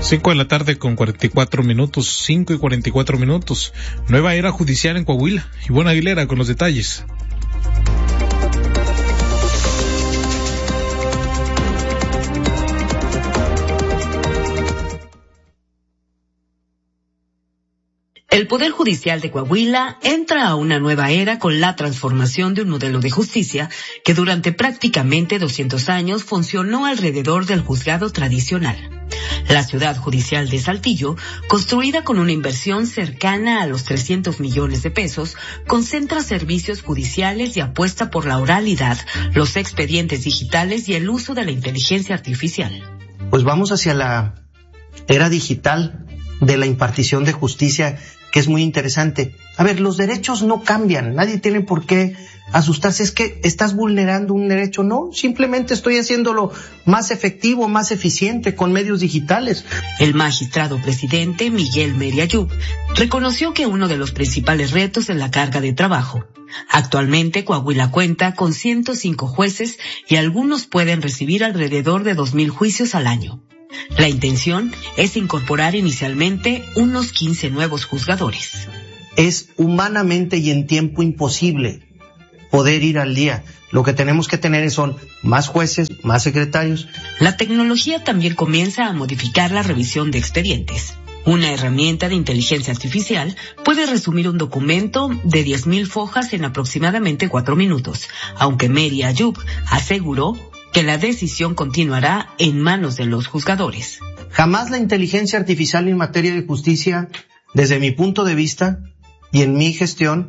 5:44 p.m, 5:44 p.m. Nueva era judicial en Coahuila. Ivonne Aguilera con los detalles. El Poder Judicial de Coahuila entra a una nueva era con la transformación de un modelo de justicia que durante prácticamente 200 años funcionó alrededor del juzgado tradicional. La ciudad judicial de Saltillo, construida con una inversión cercana a los 300 millones de pesos, concentra servicios judiciales y apuesta por la oralidad, los expedientes digitales y el uso de la inteligencia artificial. Pues vamos hacia la era digital de la impartición de justicia, que es muy interesante. A ver, los derechos no cambian, nadie tiene por qué asustarse, es que estás vulnerando un derecho, no, simplemente estoy haciéndolo más efectivo, más eficiente con medios digitales. El magistrado presidente Miguel Meriayub reconoció que uno de los principales retos es la carga de trabajo. Actualmente Coahuila cuenta con 105 jueces y algunos pueden recibir alrededor de 2,000 juicios al año. La intención es incorporar inicialmente unos 15 nuevos juzgadores. Es humanamente y en tiempo imposible poder ir al día. Lo que tenemos que tener son más jueces, más secretarios. La tecnología también comienza a modificar la revisión de expedientes. Una herramienta de inteligencia artificial puede resumir un documento de 10,000 hojas en aproximadamente 4 minutos, aunque Meriayub aseguró que la decisión continuará en manos de los juzgadores. Jamás la inteligencia artificial en materia de justicia, desde mi punto de vista y en mi gestión,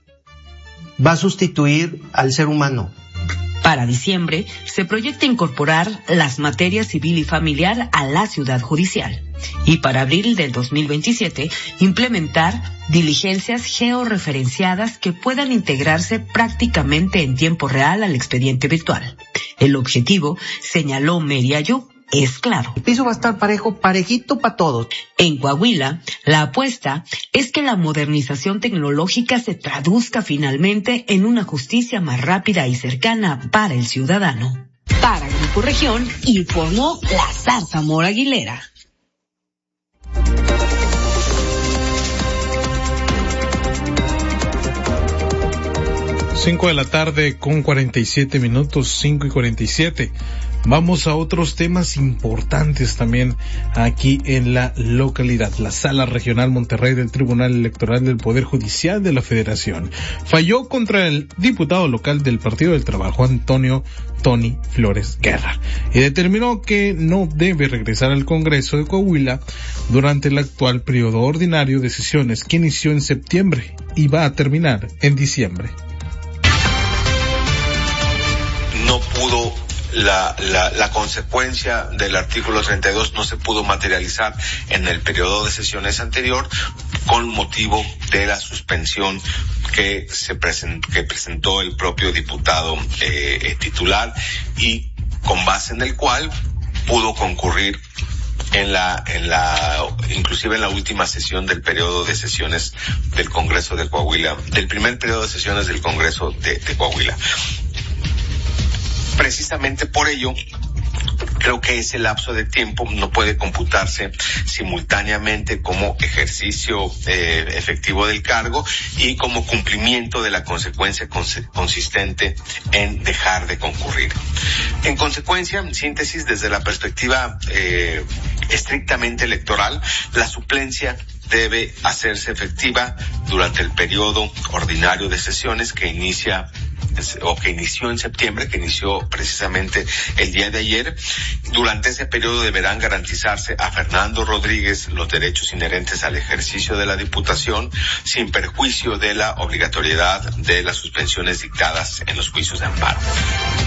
va a sustituir al ser humano. Para diciembre se proyecta incorporar las materias civil y familiar a la ciudad judicial. Y para abril del 2027, implementar diligencias georreferenciadas que puedan integrarse prácticamente en tiempo real al expediente virtual. El objetivo, señaló Meriayub, es claro. El piso va a estar parejito para todos. En Coahuila, la apuesta es que la modernización tecnológica se traduzca finalmente en una justicia más rápida y cercana para el ciudadano. Para Grupo Región, informó Lazar Zamora Aguilera. 5:47 p.m, 5:47. Vamos a otros temas importantes también aquí en la localidad. La Sala Regional Monterrey del Tribunal Electoral del Poder Judicial de la Federación falló contra el diputado local del Partido del Trabajo, Antonio Tony Flores Guerra, y determinó que no debe regresar al Congreso de Coahuila durante el actual periodo ordinario de sesiones que inició en septiembre y va a terminar en diciembre. No pudo la consecuencia del artículo 32 no se pudo materializar en el periodo de sesiones anterior con motivo de la suspensión que presentó el propio diputado titular, y con base en el cual pudo concurrir inclusive en la última sesión del periodo de sesiones del Congreso de Coahuila, del primer periodo de sesiones del Congreso de Coahuila. Precisamente por ello, creo que ese lapso de tiempo no puede computarse simultáneamente como ejercicio efectivo del cargo y como cumplimiento de la consecuencia consistente en dejar de concurrir. En consecuencia, en síntesis, desde la perspectiva estrictamente electoral, la suplencia debe hacerse efectiva durante el periodo ordinario de sesiones que inició en septiembre, que inició precisamente el día de ayer. Durante ese periodo deberán garantizarse a Fernando Rodríguez los derechos inherentes al ejercicio de la diputación, sin perjuicio de la obligatoriedad de las suspensiones dictadas en los juicios de amparo.